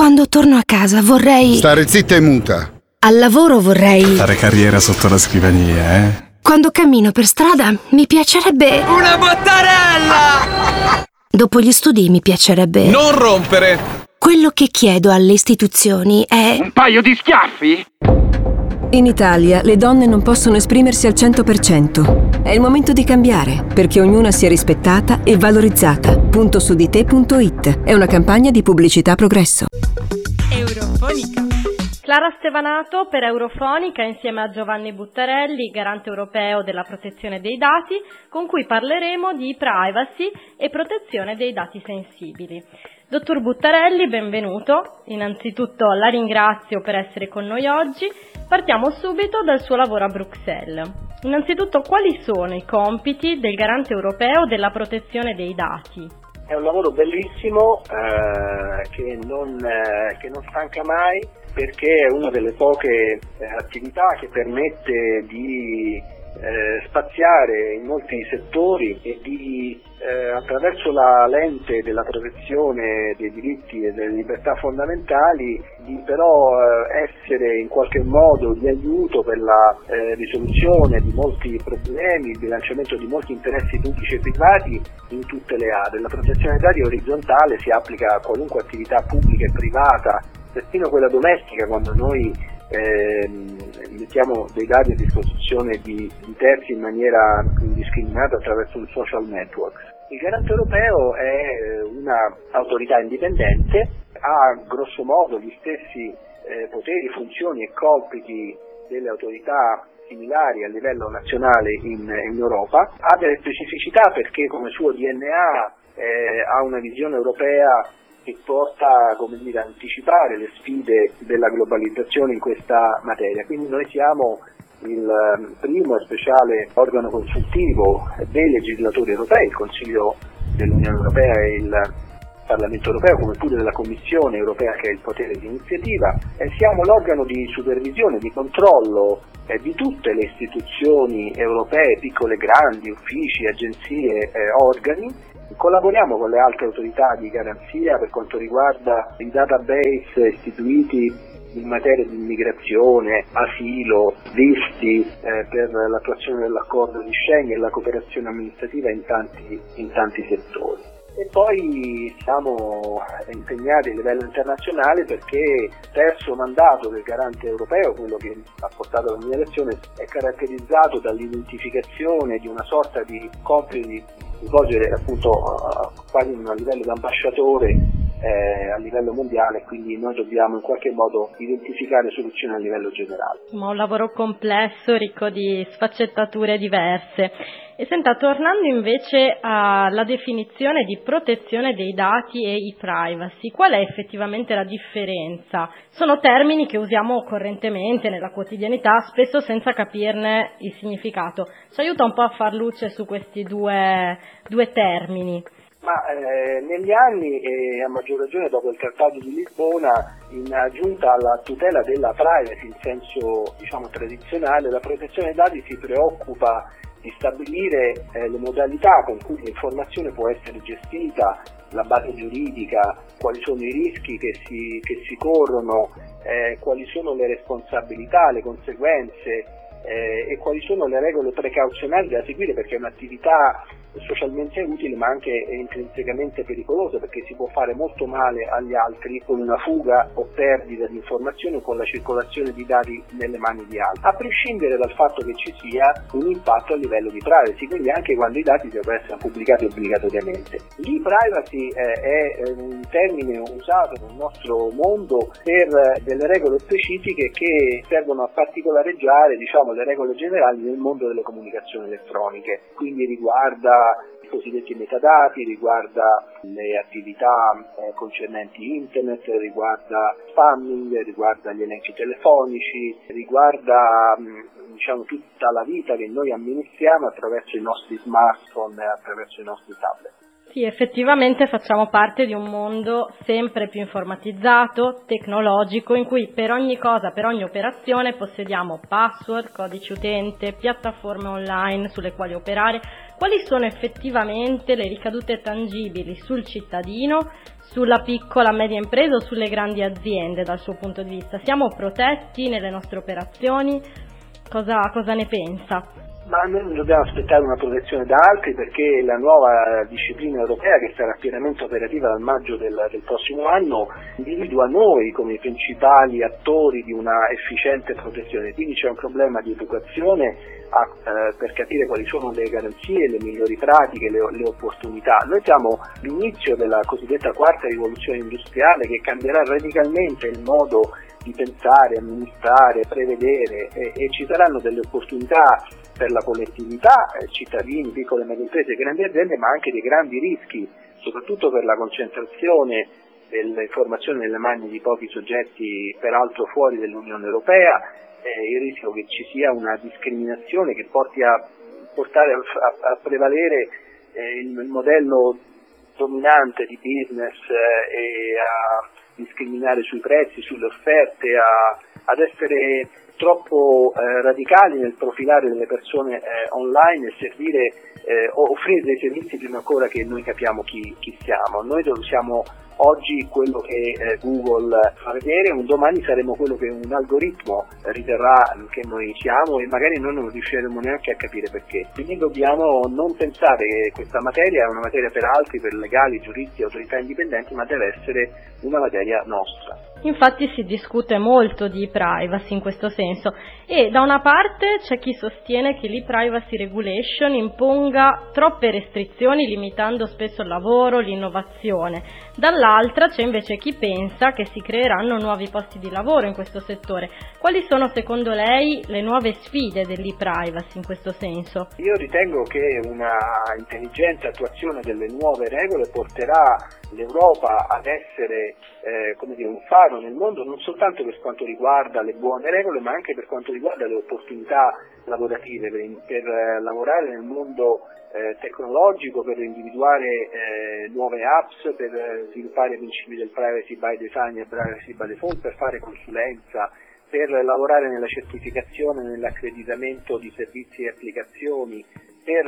Quando torno a casa vorrei... Stare zitta e muta. Al lavoro vorrei... Fare carriera sotto la scrivania, eh? Quando cammino per strada mi piacerebbe... Una bottarella! Dopo gli studi mi piacerebbe... Non rompere! Quello che chiedo alle istituzioni è... Un paio di schiaffi? In Italia le donne non possono esprimersi al 100%. È il momento di cambiare, perché ognuna sia rispettata e valorizzata. Puntosudite.it è una campagna di pubblicità Progresso. Eurofonica. Clara Stevanato per Eurofonica insieme a Giovanni Buttarelli, garante europeo della protezione dei dati, con cui parleremo di privacy e protezione dei dati sensibili. Dottor Buttarelli, benvenuto. Innanzitutto la ringrazio per essere con noi oggi. Partiamo subito dal suo lavoro a Bruxelles. Innanzitutto, quali sono i compiti del garante europeo della protezione dei dati? È un lavoro bellissimo che non stanca mai, perché è una delle poche attività che permette di spaziare in molti settori e di attraverso la lente della protezione dei diritti e delle libertà fondamentali di però essere in qualche modo di aiuto per la risoluzione di molti problemi, il bilanciamento di molti interessi pubblici e privati in tutte le aree. La protezione dei dati è orizzontale, si applica a qualunque attività pubblica e privata, persino quella domestica, quando noi mettiamo dei dati a disposizione di terzi in maniera indiscriminata attraverso un social network. Il garante europeo è una autorità indipendente, ha grosso modo gli stessi poteri, funzioni e compiti delle autorità similari a livello nazionale in Europa, ha delle specificità perché come suo DNA ha una visione europea che porta, come dire, a anticipare le sfide della globalizzazione in questa materia. Quindi noi siamo il primo e speciale organo consultivo dei legislatori europei, il Consiglio dell'Unione Europea e il Parlamento Europeo, come pure della Commissione Europea che ha il potere di iniziativa, e siamo l'organo di supervisione, di controllo di tutte le istituzioni europee, piccole e grandi, uffici, agenzie, organi. Collaboriamo con le altre autorità di garanzia per quanto riguarda i database istituiti in materia di immigrazione, asilo, visti per l'attuazione dell'accordo di Schengen e la cooperazione amministrativa in tanti settori. E poi siamo impegnati a livello internazionale perché il terzo mandato del garante europeo, quello che ha portato alla mia elezione, è caratterizzato dall'identificazione di una sorta di compito di svolgere appunto quasi a livello di ambasciatore a livello mondiale, quindi noi dobbiamo in qualche modo identificare soluzioni a livello generale. Ma un lavoro complesso, ricco di sfaccettature diverse. E senta, tornando invece alla definizione di protezione dei dati e i privacy, qual è effettivamente la differenza? Sono termini che usiamo correntemente nella quotidianità, spesso senza capirne il significato. Ci aiuta un po' a far luce su questi due termini. Ma negli anni, e a maggior ragione dopo il Trattato di Lisbona, in aggiunta alla tutela della privacy in senso tradizionale, la protezione dei dati si preoccupa di stabilire le modalità con cui l'informazione può essere gestita, la base giuridica, quali sono i rischi che si corrono, quali sono le responsabilità, le conseguenze e quali sono le regole precauzionali da seguire, perché è un'attività socialmente utile ma anche intrinsecamente pericolosa, perché si può fare molto male agli altri con una fuga o perdita di informazioni o con la circolazione di dati nelle mani di altri, a prescindere dal fatto che ci sia un impatto a livello di privacy, quindi anche quando i dati devono essere pubblicati obbligatoriamente. L'e-privacy è un termine usato nel nostro mondo per delle regole specifiche che servono a particolareggiare le regole generali nel mondo delle comunicazioni elettroniche, quindi riguarda i cosiddetti metadati, riguarda le attività concernenti internet, riguarda spamming, riguarda gli elenchi telefonici, riguarda tutta la vita che noi amministriamo attraverso i nostri smartphone e attraverso i nostri tablet. Sì, effettivamente facciamo parte di un mondo sempre più informatizzato, tecnologico, in cui per ogni cosa, per ogni operazione possediamo password, codice utente, piattaforme online sulle quali operare. Quali sono effettivamente le ricadute tangibili sul cittadino, sulla piccola media impresa o sulle grandi aziende dal suo punto di vista? Siamo protetti nelle nostre operazioni? Cosa ne pensa? Ma noi non dobbiamo aspettare una protezione da altri, perché la nuova disciplina europea, che sarà pienamente operativa dal maggio del prossimo anno, individua noi come i principali attori di una efficiente protezione. Quindi c'è un problema di educazione per capire quali sono le garanzie, le migliori pratiche, le opportunità. Noi siamo all'inizio della cosiddetta quarta rivoluzione industriale, che cambierà radicalmente il modo di pensare, amministrare, prevedere, e ci saranno delle opportunità per la collettività, cittadini, piccole e medie imprese, grandi aziende, ma anche dei grandi rischi, soprattutto per la concentrazione delle informazioni nelle mani di pochi soggetti, peraltro fuori dell'Unione Europea, il rischio che ci sia una discriminazione che portare a prevalere il modello dominante di business e a discriminare sui prezzi, sulle offerte, ad essere troppo radicali nel profilare delle persone online e servire offrire dei servizi prima ancora che noi capiamo chi siamo. Noi siamo oggi quello che Google fa vedere, un domani saremo quello che un algoritmo riterrà che noi siamo, e magari noi non riusciremo neanche a capire perché. Quindi dobbiamo non pensare che questa materia è una materia per altri, per legali, giuristi, autorità indipendenti, ma deve essere una materia nostra. Infatti si discute molto di privacy in questo senso, e da una parte c'è chi sostiene che l'e-privacy regulation imponga troppe restrizioni, limitando spesso il lavoro, l'innovazione. Dall'altra c'è invece chi pensa che si creeranno nuovi posti di lavoro in questo settore. Quali sono secondo lei le nuove sfide dell'e-privacy in questo senso? Io ritengo che una intelligente attuazione delle nuove regole porterà l'Europa ad essere un faro nel mondo, non soltanto per quanto riguarda le buone regole, ma anche per quanto riguarda le opportunità lavorative, per lavorare nel mondo tecnologico, per individuare nuove apps, per sviluppare i principi del privacy by design e privacy by default, per fare consulenza, per lavorare nella certificazione, nell'accreditamento di servizi e applicazioni, per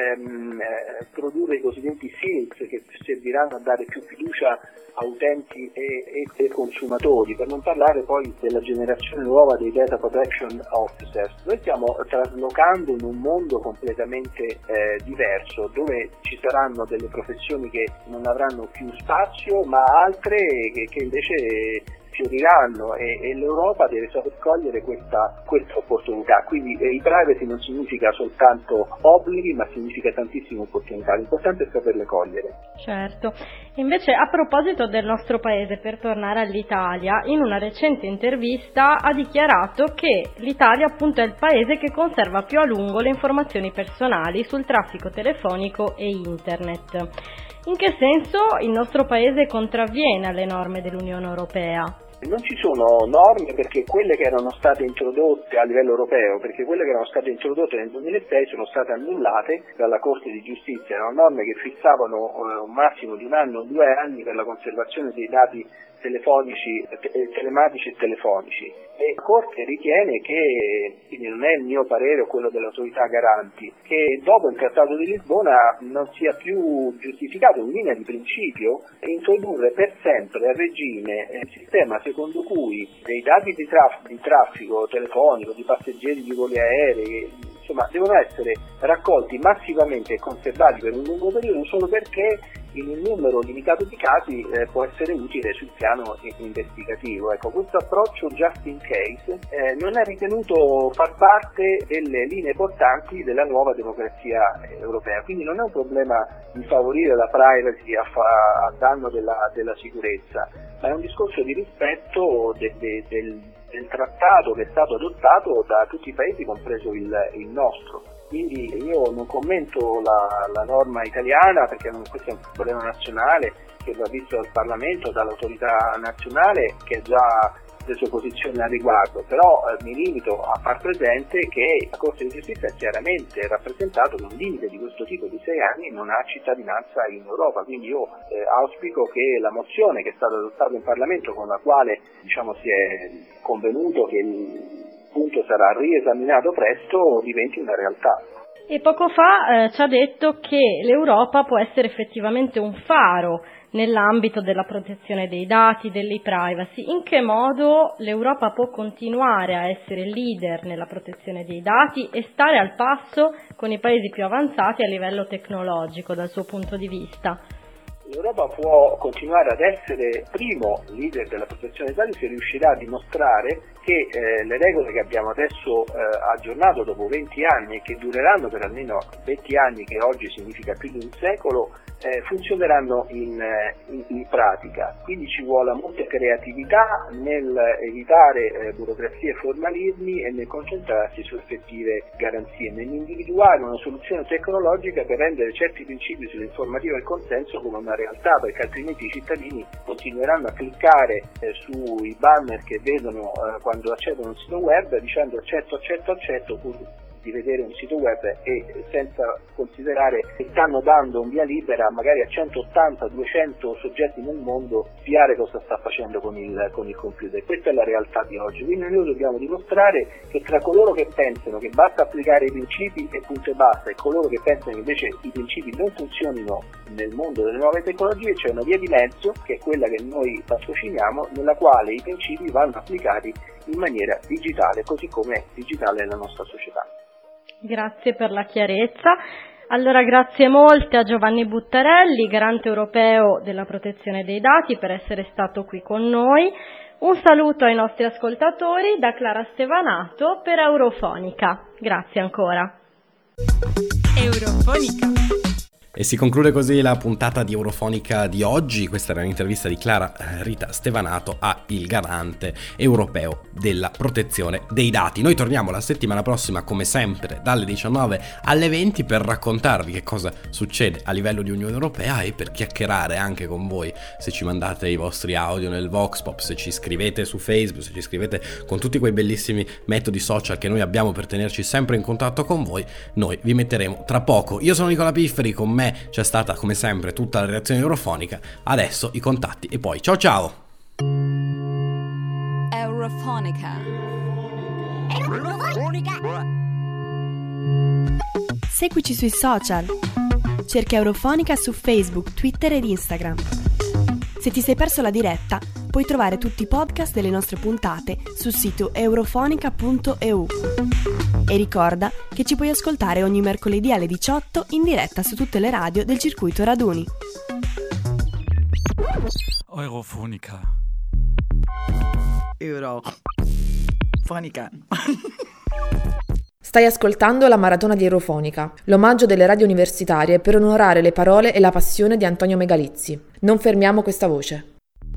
produrre i cosiddetti SILS, che serviranno a dare più fiducia a utenti e consumatori, per non parlare poi della generazione nuova dei data protection officers. Noi stiamo traslocando in un mondo completamente diverso, dove ci saranno delle professioni che non avranno più spazio, ma altre che invece fioriranno, e l'Europa deve saper cogliere questa opportunità. Quindi il privacy non significa soltanto obblighi, ma significa tantissime opportunità. L'importante è saperle cogliere. Certo. Invece, a proposito del nostro paese, per tornare all'Italia, in una recente intervista ha dichiarato che l'Italia appunto è il paese che conserva più a lungo le informazioni personali sul traffico telefonico e internet. In che senso il nostro paese contravviene alle norme dell'Unione Europea? Non ci sono norme, perché quelle che erano state introdotte a livello europeo, nel 2006 sono state annullate dalla Corte di Giustizia. Erano norme che fissavano un massimo di 1 anno o 2 anni per la conservazione dei dati telefonici, telematici e telefonici. E la Corte ritiene che, quindi non è il mio parere o quello delle autorità garanti, che dopo il Trattato di Lisbona non sia più giustificato, in linea di principio, introdurre per sempre a regime il sistema secondo cui dei dati di traffico telefonico, di passeggeri di voli aerei, insomma, devono essere raccolti massivamente e conservati per un lungo periodo, solo perché in un numero limitato di casi può essere utile sul piano investigativo. Ecco, questo approccio just in case non è ritenuto far parte delle linee portanti della nuova democrazia europea, quindi non è un problema di favorire la privacy a danno della sicurezza, ma è un discorso di rispetto del trattato che è stato adottato da tutti i paesi, compreso il nostro. Quindi io non commento la norma italiana, perché questo è un problema nazionale che va visto dal Parlamento, dall'autorità nazionale, che ha già preso posizione al riguardo, però mi limito a far presente che la Corte di Giustizia ha chiaramente rappresentato che un limite di questo tipo di 6 anni non ha cittadinanza in Europa, quindi io auspico che la mozione che è stata adottata in Parlamento, con la quale si è convenuto che il punto sarà riesaminato presto, diventi una realtà. E poco fa ci ha detto che l'Europa può essere effettivamente un faro nell'ambito della protezione dei dati, dell'e-privacy. In che modo l'Europa può continuare a essere leader nella protezione dei dati e stare al passo con i paesi più avanzati a livello tecnologico dal suo punto di vista? L'Europa può continuare ad essere primo leader della protezione dei dati se riuscirà a dimostrare che le regole che abbiamo adesso aggiornato dopo 20 anni e che dureranno per almeno 20 anni, che oggi significa più di un secolo, funzioneranno in pratica. Quindi ci vuole molta creatività nel evitare burocrazie e formalismi e nel concentrarsi su effettive garanzie, nell'individuare una soluzione tecnologica per rendere certi principi sull'informativa e il consenso come una realtà, perché altrimenti i cittadini continueranno a cliccare sui banner che vedono quando accedono a un sito web dicendo accetto, oppure di vedere un sito web e senza considerare che stanno dando un via libera magari a 180-200 soggetti nel mondo spiare cosa sta facendo con il computer. Questa è la realtà di oggi, quindi noi dobbiamo dimostrare che tra coloro che pensano che basta applicare i principi e punto e basta e coloro che pensano che invece i principi non funzionino nel mondo delle nuove tecnologie c'è una via di mezzo, che è quella che noi patrociniamo, nella quale i principi vanno applicati in maniera digitale, così come digitale è la nostra società. Grazie per la chiarezza. Allora grazie molte a Giovanni Buttarelli, garante europeo della protezione dei dati, per essere stato qui con noi. Un saluto ai nostri ascoltatori da Clara Stevanato per Eurofonica. Grazie ancora. Eurofonica. E si conclude così la puntata di Eurofonica di oggi. Questa era un'intervista di Clara Rita Stevanato a il garante europeo della protezione dei dati. Noi torniamo la settimana prossima, come sempre, dalle 19 alle 20 per raccontarvi che cosa succede a livello di Unione Europea e per chiacchierare anche con voi. Se ci mandate i vostri audio nel Vox Pop, se ci scrivete su Facebook, se ci scrivete con tutti quei bellissimi metodi social che noi abbiamo per tenerci sempre in contatto con voi, noi vi metteremo tra poco. Io sono Nicola Pifferi, con me c'è stata come sempre tutta la redazione eurofonica. Adesso i contatti e poi ciao ciao. Eurofonica. Seguici sui social. Cerca Eurofonica su Facebook, Twitter ed Instagram. Se ti sei perso la diretta, puoi trovare tutti i podcast delle nostre puntate sul sito eurofonica.eu. E ricorda che ci puoi ascoltare ogni mercoledì alle 18 in diretta su tutte le radio del circuito Raduni. Eurofonica. Eurofonica. Stai ascoltando la maratona di Eurofonica, l'omaggio delle radio universitarie per onorare le parole e la passione di Antonio Megalizzi. Non fermiamo questa voce.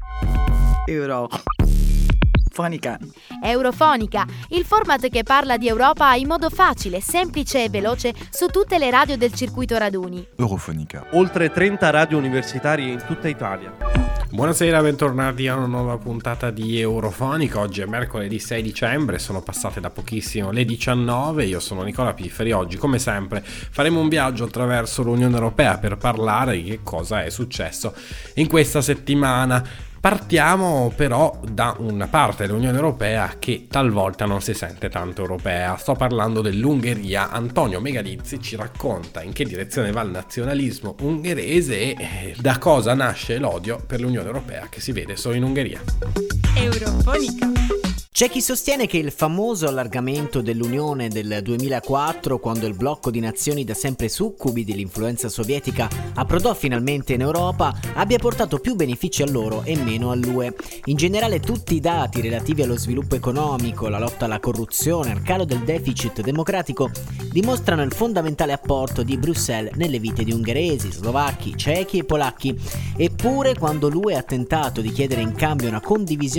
Eurofonica, il format che parla di Europa in modo facile, semplice e veloce su tutte le radio del circuito Raduni. Eurofonica. Oltre 30 radio universitarie in tutta Italia. Buonasera, bentornati a una nuova puntata di Eurofonica. Oggi è mercoledì 6 dicembre, sono passate da pochissimo le 19. Io sono Nicola Pifferi. Oggi, come sempre, faremo un viaggio attraverso l'Unione Europea per parlare di che cosa è successo in questa settimana. Partiamo però da una parte dell'Unione Europea che talvolta non si sente tanto europea. Sto parlando dell'Ungheria. Antonio Megalizzi ci racconta in che direzione va il nazionalismo ungherese e da cosa nasce l'odio per l'Unione Europea che si vede solo in Ungheria. Eurofonica. C'è chi sostiene che il famoso allargamento dell'Unione del 2004, quando il blocco di nazioni da sempre succubi dell'influenza sovietica approdò finalmente in Europa, abbia portato più benefici a loro e meno all'UE. In generale tutti i dati relativi allo sviluppo economico, la lotta alla corruzione, al calo del deficit democratico dimostrano il fondamentale apporto di Bruxelles nelle vite di ungheresi, slovacchi, cechi e polacchi. Eppure, quando l'UE ha tentato di chiedere in cambio una condivisione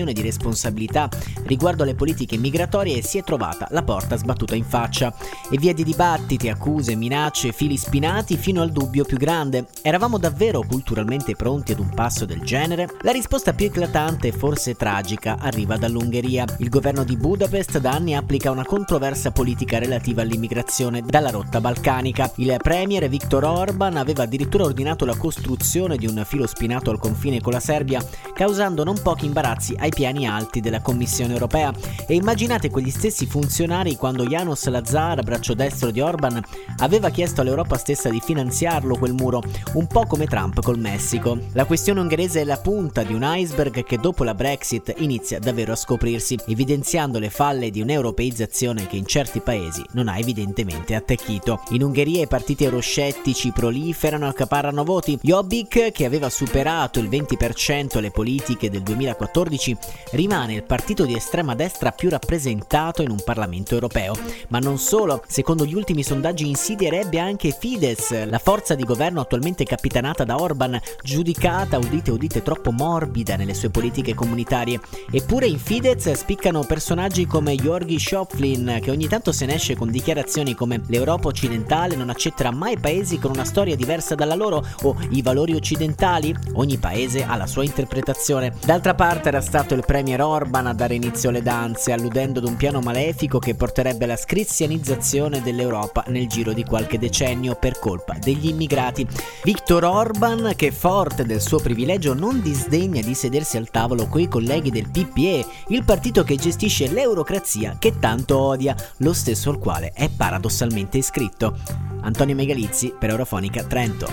condivisione di responsabilità riguardo alle politiche migratorie si è trovata la porta sbattuta in faccia. E via di dibattiti, accuse, minacce, fili spinati fino al dubbio più grande. Eravamo davvero culturalmente pronti ad un passo del genere? La risposta più eclatante e forse tragica arriva dall'Ungheria. Il governo di Budapest da anni applica una controversa politica relativa all'immigrazione dalla rotta balcanica. Il premier Viktor Orban aveva addirittura ordinato la costruzione di un filo spinato al confine con la Serbia, causando non pochi imbarazzi ai piani alti della Commissione europea. E immaginate quegli stessi funzionari quando János Lázár, braccio destro di Orban, aveva chiesto all'Europa stessa di finanziarlo quel muro, un po' come Trump col Messico. La questione ungherese è la punta di un iceberg che dopo la Brexit inizia davvero a scoprirsi, evidenziando le falle di un'europeizzazione che in certi paesi non ha evidentemente attecchito. In Ungheria i partiti euroscettici proliferano e accaparrano voti. Jobbik, che aveva superato il 20% alle politiche del 2014, rimane il partito di estrema destra più rappresentato in un Parlamento europeo. Ma non solo, secondo gli ultimi sondaggi insidierebbe anche Fidesz, la forza di governo attualmente capitanata da Orban, giudicata, udite, troppo morbida nelle sue politiche comunitarie. Eppure in Fidesz spiccano personaggi come György Schöpflin, che ogni tanto se ne esce con dichiarazioni come l'Europa occidentale non accetterà mai paesi con una storia diversa dalla loro, o i valori occidentali. Ogni paese ha la sua interpretazione. D'altra parte era stato il premier Orban a dare inizio alle danze, alludendo ad un piano malefico che porterebbe alla scristianizzazione dell'Europa nel giro di qualche decennio per colpa degli immigrati. Viktor Orban, che forte del suo privilegio non disdegna di sedersi al tavolo coi colleghi del PPE, il partito che gestisce l'eurocrazia che tanto odia, lo stesso al quale è paradossalmente iscritto. Antonio Megalizzi per Eurofonica Trento.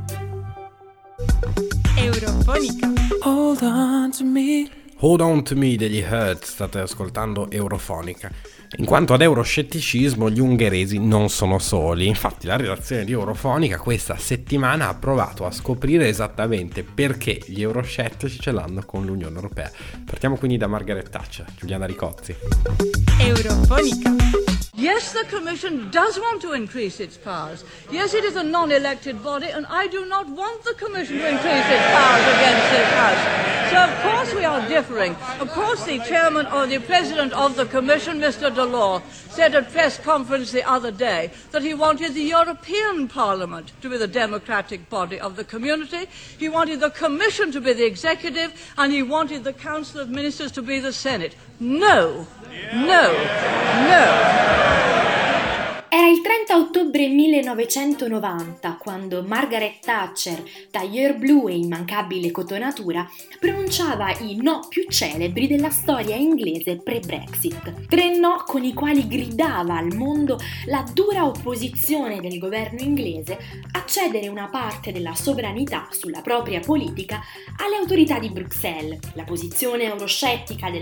Eurofonica. Hold on to me degli Hurt, state ascoltando Eurofonica. In quanto ad euroscetticismo, gli ungheresi non sono soli. Infatti la redazione di Eurofonica questa settimana ha provato a scoprire esattamente perché gli euroscettici ce l'hanno con l'Unione Europea. Partiamo quindi da Margaret Thatcher, Giuliana Ricozzi. Eurofonica. Yes, the Commission does want to increase its powers. Yes, it is a non-elected body, and I do not want the Commission to increase its powers against this House. So, of course, we are differing. Of course, the chairman or the president of the Commission, Mr. Delors, said at press conference the other day that he wanted the European Parliament to be the democratic body of the community. He wanted the Commission to be the executive, and he wanted the Council of Ministers to be the Senate. No, no, no. Era il 30 ottobre 1990 quando Margaret Thatcher, tailleur blu e immancabile cotonatura, pronunciava i no più celebri della storia inglese pre-Brexit. 3 no con i quali gridava al mondo la dura opposizione del governo inglese a cedere una parte della sovranità sulla propria politica alle autorità di Bruxelles. La posizione euroscettica della